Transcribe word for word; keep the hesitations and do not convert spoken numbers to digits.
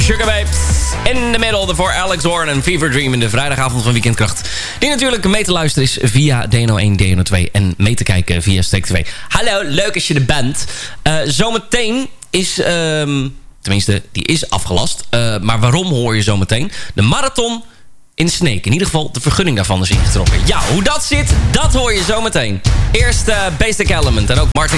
Sugar Babes. In the middle, voor Alex Horn en Fever Dream in de vrijdagavond van Weekendkracht. Die natuurlijk mee te luisteren is via D N O één, D N O twee en mee te kijken via Steek T V. Hallo, leuk als je er bent. Uh, zometeen is... Um, tenminste, die is afgelast. Uh, maar waarom hoor je zometeen? De marathon in Sneek. In ieder geval de vergunning daarvan is ingetrokken. Ja, hoe dat zit, dat hoor je zometeen. Eerst uh, Basic Element en ook Martin